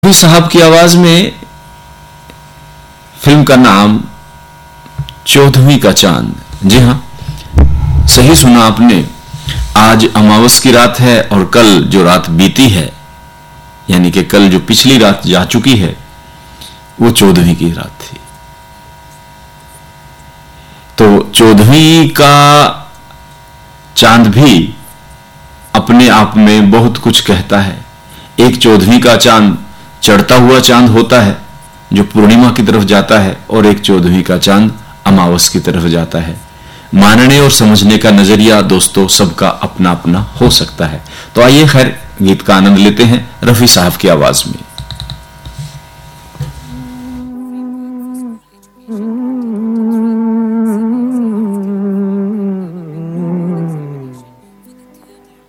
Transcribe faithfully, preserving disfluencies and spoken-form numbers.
रफी साहब की आवाज में फिल्म का नाम चौदहवीं का चांद। जी हां, सही सुना आपने। आज अमावस की रात है और कल जो रात बीती है, यानी कि कल जो पिछली रात जा चुकी है, वो चौदहवीं की रात थी। तो चौदहवीं का चांद भी अपने आप में बहुत कुछ कहता है। एक चौदहवीं का चांद चढ़ता हुआ चांद होता है जो पूर्णिमा की तरफ जाता है, और एक चौदहवीं का चांद अमावस की तरफ जाता है। मानने और समझने का नजरिया दोस्तों सबका अपना अपना हो सकता है। तो आइए खैर गीत का आनंद लेते हैं रफी साहब की आवाज में।